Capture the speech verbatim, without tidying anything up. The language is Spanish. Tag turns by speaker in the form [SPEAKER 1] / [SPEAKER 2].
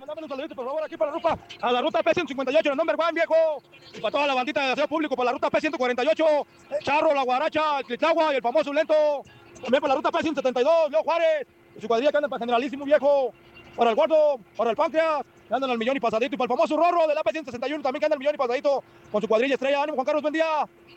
[SPEAKER 1] Mándame un saludito, por favor, aquí para la ruta, a la ruta P ciento cincuenta y ocho, el number one, viejo. Y para toda la bandita de aseo público, para la ruta P ciento cuarenta y ocho, Charro, La Guaracha, el Clitagua y el famoso Lento. También para la ruta P ciento setenta y dos, Leo Juárez. Y su cuadrilla que andan para Generalísimo, viejo. Para el Gordo, para el Páncreas, que andan al millón y pasadito. Y para el famoso Rorro de la P ciento sesenta y uno, también que anda al millón y pasadito con su cuadrilla estrella. Ánimo, Juan Carlos, buen día.